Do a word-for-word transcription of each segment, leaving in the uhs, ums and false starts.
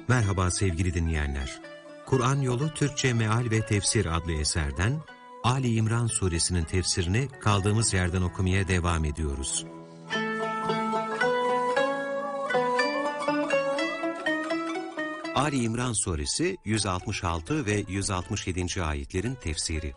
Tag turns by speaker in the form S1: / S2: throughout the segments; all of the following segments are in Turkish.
S1: Merhaba sevgili dinleyenler. Kur'an Yolu Türkçe Meal ve Tefsir adlı eserden Ali İmran suresinin tefsirini kaldığımız yerden okumaya devam ediyoruz. Ali İmran suresi yüz altmış altı ve yüz altmış yedinci ayetlerin tefsiri.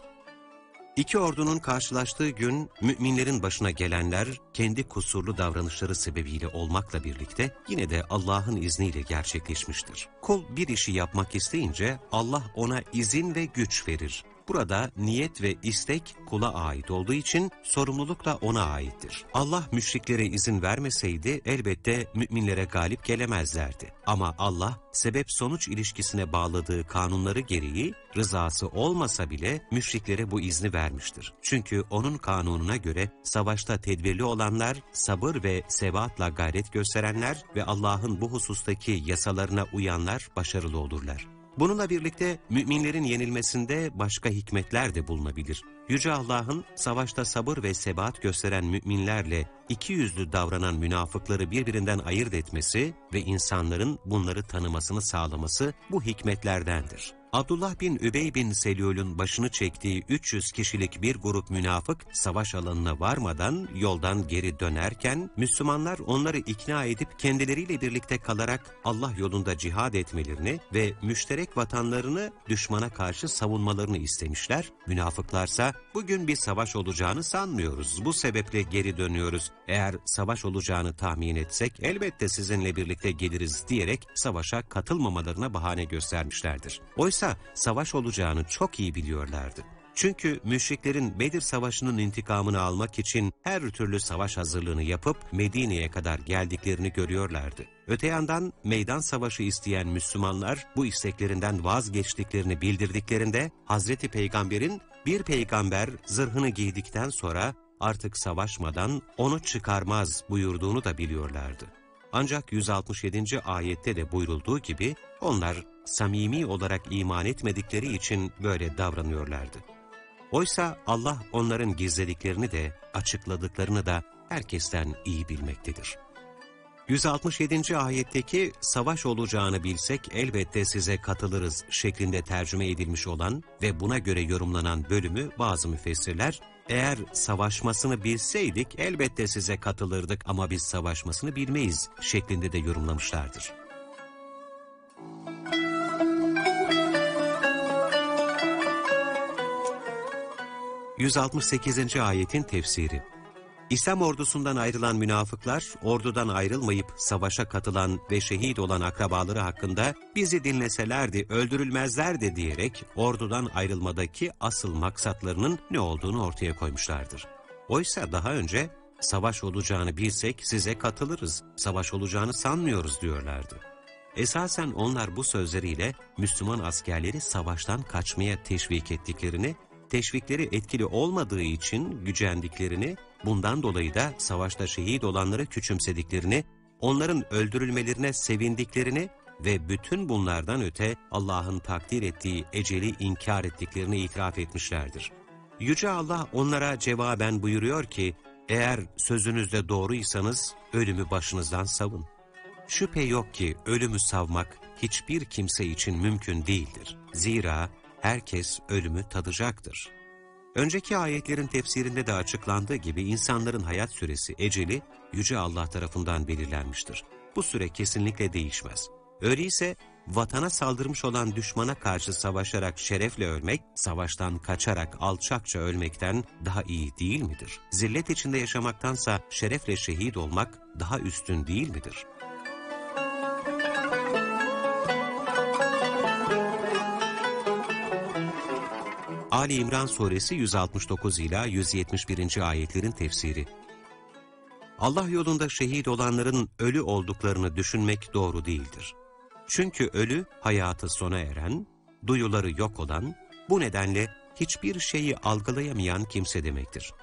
S1: İki ordunun karşılaştığı gün müminlerin başına gelenler kendi kusurlu davranışları sebebiyle olmakla birlikte yine de Allah'ın izniyle gerçekleşmiştir. Kul bir işi yapmak isteyince Allah ona izin ve güç verir. Burada niyet ve istek kula ait olduğu için sorumluluk da ona aittir. Allah müşriklere izin vermeseydi elbette müminlere galip gelemezlerdi. Ama Allah sebep-sonuç ilişkisine bağladığı kanunları gereği rızası olmasa bile müşriklere bu izni vermiştir. Çünkü onun kanununa göre savaşta tedbirli olanlar, sabır ve sebatla gayret gösterenler ve Allah'ın bu husustaki yasalarına uyanlar başarılı olurlar. Bununla birlikte müminlerin yenilmesinde başka hikmetler de bulunabilir. Yüce Allah'ın savaşta sabır ve sebat gösteren müminlerle ikiyüzlü davranan münafıkları birbirinden ayırt etmesi ve insanların bunları tanımasını sağlaması bu hikmetlerdendir. Abdullah bin Übey bin Selül'ün başını çektiği üç yüz kişilik bir grup münafık savaş alanına varmadan yoldan geri dönerken Müslümanlar onları ikna edip kendileriyle birlikte kalarak Allah yolunda cihad etmelerini ve müşterek vatanlarını düşmana karşı savunmalarını istemişler. Münafıklarsa bugün bir savaş olacağını sanmıyoruz, bu sebeple geri dönüyoruz. Eğer savaş olacağını tahmin etsek elbette sizinle birlikte geliriz diyerek savaşa katılmamalarına bahane göstermişlerdir. Oysa savaş olacağını çok iyi biliyorlardı. Çünkü müşriklerin Bedir Savaşı'nın intikamını almak için her türlü savaş hazırlığını yapıp Medine'ye kadar geldiklerini görüyorlardı. Öte yandan meydan savaşı isteyen Müslümanlar bu isteklerinden vazgeçtiklerini bildirdiklerinde Hazreti Peygamber'in bir peygamber zırhını giydikten sonra artık savaşmadan onu çıkarmaz buyurduğunu da biliyorlardı. Ancak yüz altmış yedinci ayette de buyurulduğu gibi onlar samimi olarak iman etmedikleri için böyle davranıyorlardı. Oysa Allah onların gizlediklerini de açıkladıklarını da herkesten iyi bilmektedir. yüz altmış yedinci ayetteki savaş olacağını bilsek elbette size katılırız şeklinde tercüme edilmiş olan ve buna göre yorumlanan bölümü bazı müfessirler, eğer savaşmasını bilseydik elbette size katılırdık ama biz savaşmasını bilmeyiz şeklinde de yorumlamışlardır. yüz altmış sekizinci ayetin tefsiri. İslam ordusundan ayrılan münafıklar, ordudan ayrılmayıp savaşa katılan ve şehit olan akrabaları hakkında bizi dinleselerdi, öldürülmezlerdi diyerek ordudan ayrılmadaki asıl maksatlarının ne olduğunu ortaya koymuşlardır. Oysa daha önce savaş olacağını bilsek size katılırız, savaş olacağını sanmıyoruz diyorlardı. Esasen onlar bu sözleriyle Müslüman askerleri savaştan kaçmaya teşvik ettiklerini, teşvikleri etkili olmadığı için gücendiklerini, bundan dolayı da savaşta şehit olanları küçümsediklerini, onların öldürülmelerine sevindiklerini ve bütün bunlardan öte Allah'ın takdir ettiği eceli inkar ettiklerini itiraf etmişlerdir. Yüce Allah onlara cevaben buyuruyor ki, eğer sözünüzde doğruysanız ölümü başınızdan savun. Şüphe yok ki ölümü savmak hiçbir kimse için mümkün değildir. Zira herkes ölümü tadacaktır. Önceki ayetlerin tefsirinde de açıklandığı gibi insanların hayat süresi, eceli Yüce Allah tarafından belirlenmiştir. Bu süre kesinlikle değişmez. Öyleyse vatana saldırmış olan düşmana karşı savaşarak şerefle ölmek, savaştan kaçarak alçakça ölmekten daha iyi değil midir? Zillet içinde yaşamaktansa şerefle şehit olmak daha üstün değil midir? Ali İmran suresi yüz altmış dokuz ila yüz yetmiş birinci ayetlerin tefsiri. Allah yolunda şehit olanların ölü olduklarını düşünmek doğru değildir. Çünkü ölü hayatı sona eren, duyuları yok olan, bu nedenle hiçbir şeyi algılayamayan kimse demektir.